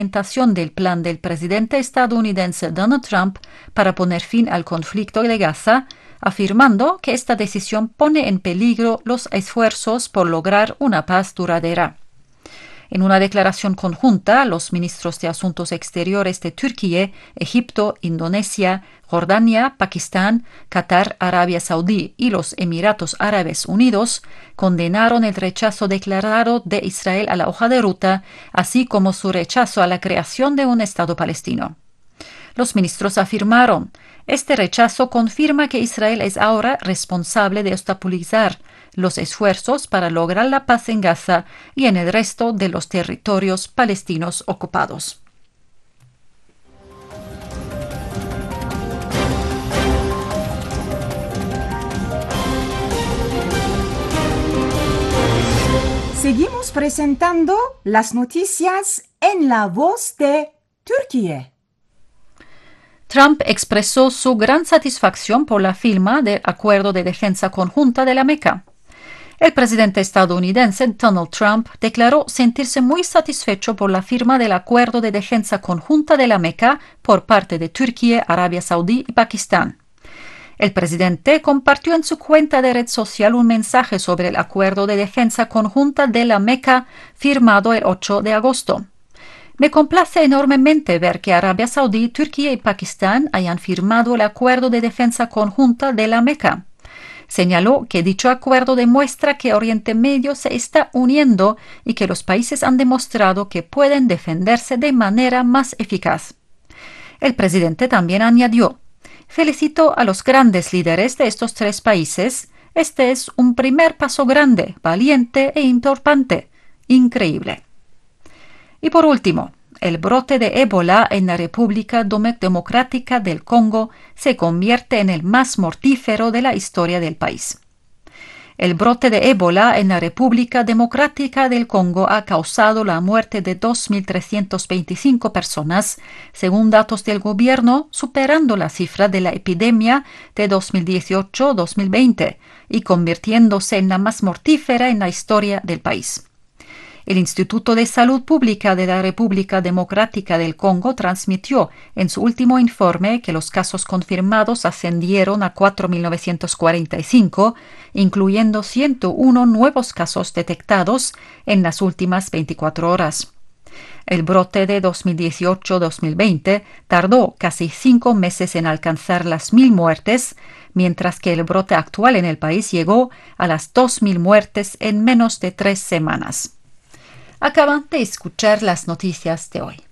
implementación del plan del presidente estadounidense Donald Trump para poner fin al conflicto de Gaza, afirmando que esta decisión pone en peligro los esfuerzos por lograr una paz duradera. En una declaración conjunta, los ministros de Asuntos Exteriores de Turquía, Egipto, Indonesia, Jordania, Pakistán, Qatar, Arabia Saudí y los Emiratos Árabes Unidos condenaron el rechazo declarado de Israel a la hoja de ruta, así como su rechazo a la creación de un Estado palestino. Los ministros afirmaron: este rechazo confirma que Israel es ahora responsable de obstaculizar los esfuerzos para lograr la paz en Gaza y en el resto de los territorios palestinos ocupados. Seguimos presentando las noticias en la voz de Turquía. Trump expresó su gran satisfacción por la firma del Acuerdo de Defensa Conjunta de la Meca. El presidente estadounidense Donald Trump declaró sentirse muy satisfecho por la firma del Acuerdo de Defensa Conjunta de la Meca por parte de Turquía, Arabia Saudí y Pakistán. El presidente compartió en su cuenta de red social un mensaje sobre el Acuerdo de Defensa Conjunta de la Meca firmado el 8 de agosto. Me complace enormemente ver que Arabia Saudí, Turquía y Pakistán hayan firmado el Acuerdo de Defensa Conjunta de la Meca. Señaló que dicho acuerdo demuestra que Oriente Medio se está uniendo y que los países han demostrado que pueden defenderse de manera más eficaz. El presidente también añadió: felicito a los grandes líderes de estos tres países. Este es un primer paso grande, valiente e importante. Increíble. Y por último, el brote de ébola en la República Democrática del Congo se convierte en el más mortífero de la historia del país. El brote de ébola en la República Democrática del Congo ha causado la muerte de 2.325 personas, según datos del gobierno, superando la cifra de la epidemia de 2018-2020 y convirtiéndose en la más mortífera en la historia del país. El Instituto de Salud Pública de la República Democrática del Congo transmitió en su último informe que los casos confirmados ascendieron a 4.945, incluyendo 101 nuevos casos detectados en las últimas 24 horas. El brote de 2018-2020 tardó casi 5 meses en alcanzar las 1.000 muertes, mientras que el brote actual en el país llegó a las 2.000 muertes en menos de 3 semanas. Acaban de escuchar las noticias de hoy.